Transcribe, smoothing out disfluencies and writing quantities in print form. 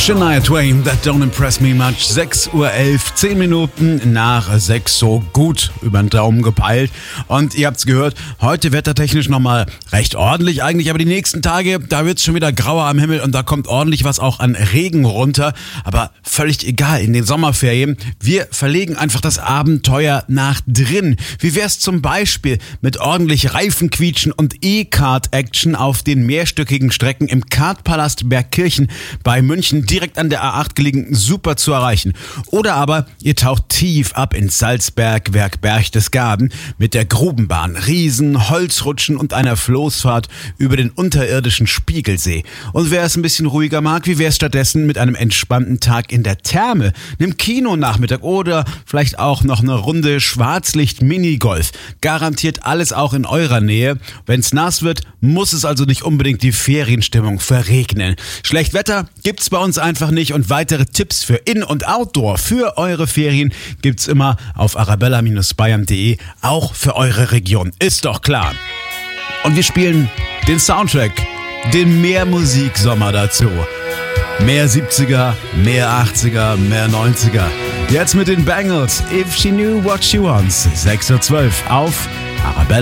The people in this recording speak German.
Shania Twain, That Don't Impress Me Much. 6:11 Uhr, 10 Minuten nach 6, so gut über den Daumen gepeilt. Und ihr habt's gehört, heute wettertechnisch nochmal recht ordentlich eigentlich, aber die nächsten Tage, da wird's schon wieder grauer am Himmel und da kommt ordentlich was auch an Regen runter. Aber völlig egal, in den Sommerferien, wir verlegen einfach das Abenteuer nach drin. Wie wär's zum Beispiel mit ordentlich Reifenquietschen und E-Kart-Action auf den mehrstöckigen Strecken im Kartpalast Bergkirchen bei München, direkt an der A8 gelegen, super zu erreichen. Oder aber ihr taucht tief ab ins Salzbergwerk Berchtesgaden mit der Grubenbahn, Riesen, Holzrutschen und einer Floßfahrt über den unterirdischen Spiegelsee. Und wer es ein bisschen ruhiger mag, wie wäre es stattdessen mit einem entspannten Tag in der Therme, einem Kinonachmittag oder vielleicht auch noch eine Runde Schwarzlicht-Minigolf. Garantiert alles auch in eurer Nähe. Wenn es nass wird, muss es also nicht unbedingt die Ferienstimmung verregnen. Schlecht Wetter gibt's bei uns einfach nicht und weitere Tipps für In- und Outdoor für eure Ferien gibt's immer auf arabella-bayern.de, auch für eure Region. Ist doch klar. Und wir spielen den Soundtrack, den Mehrmusik-Sommer dazu. Mehr 70er, mehr 80er, mehr 90er. Jetzt mit den Bangles, If She Knew What She Wants. 6:12 Uhr auf Arabella.